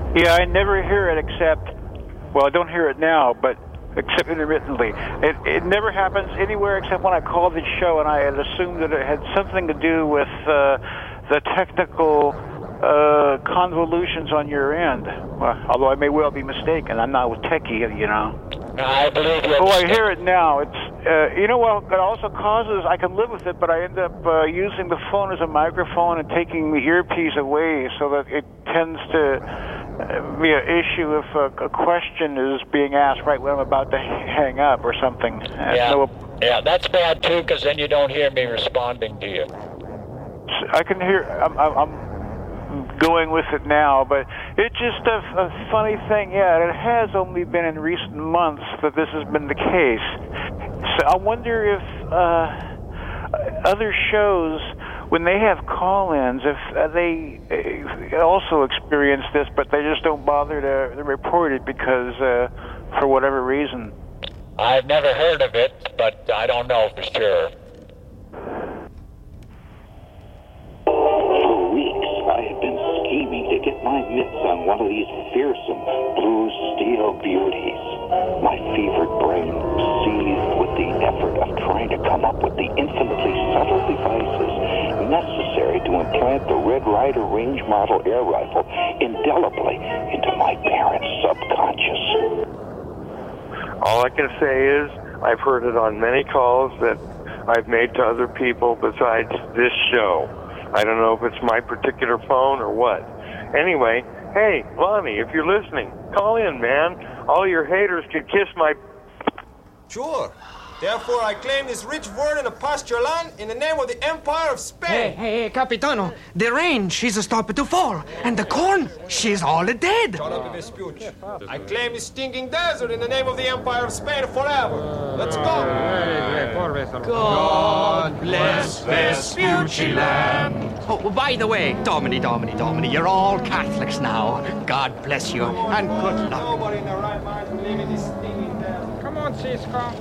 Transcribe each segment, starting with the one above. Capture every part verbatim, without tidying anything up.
Yeah, I never hear it except, well, I don't hear it now, but except intermittently. It it never happens anywhere except when I call the show, and I had assumed that it had something to do with uh, the technical uh, convolutions on your end. Well, although I may well be mistaken. I'm not a techie, you know. I believe you. Oh, I hear it now. It's uh, you know what? It also causes. I can live with it, but I end up uh, using the phone as a microphone and taking the earpiece away, so that it tends to uh, be an issue if a, a question is being asked right when I'm about to hang up or something. Yeah, no, yeah, that's bad too, because then you don't hear me responding to you. I can hear. I'm. I'm going with it now, but it's just a, a funny thing. Yeah, it has only been in recent months that this has been the case. So I wonder if uh, other shows, when they have call-ins, if uh, they uh, also experience this, but they just don't bother to, to report it because, uh, for whatever reason. I've never heard of it, but I don't know for sure. To get my mitts on one of these fearsome blue steel beauties. My fevered brain seethed with the effort of trying to come up with the infinitely subtle devices necessary to implant the Red Ryder range model air rifle indelibly into my parents' subconscious. All I can say is I've heard it on many calls that I've made to other people besides this show. I don't know if it's my particular phone or what. Anyway, hey, Lonnie, if you're listening, call in, man. All your haters can kiss my... Sure. Therefore, I claim this rich word in a pasture land in the name of the Empire of Spain. Hey, hey, hey, Capitano. The rain, she's stopped to fall. And the corn, she's all dead. Shut up, Vespucci. I claim this stinking desert in the name of the Empire of Spain forever. Let's go. God bless Vespucci land. Oh, by the way, Domini, Domini, Domini, you're all Catholics now. God bless you, and good luck. Nobody in their right mind will live in this stinking desert. Come on, Cisco.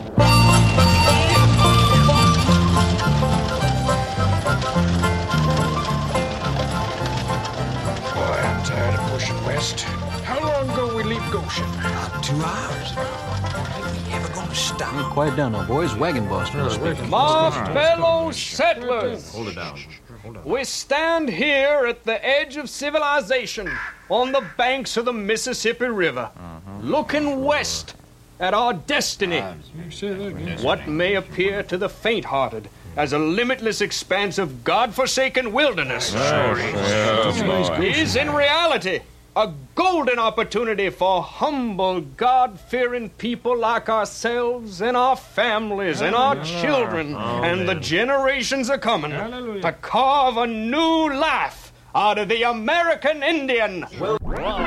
Boy, I'm tired of pushing west. How long ago we leave Goshen? About two hours. Ain't we ever gonna stop? Hey, quiet down now, boys. Wagon buster. My fellow settlers. Hold it down. We stand here at the edge of civilization on the banks of the Mississippi River, uh-huh. looking west at our destiny. What may appear to the faint-hearted as a limitless expanse of God-forsaken wilderness is in reality a golden opportunity for humble, God-fearing people like ourselves and our families and our children and the generations are coming to carve a new life out of the American Indian.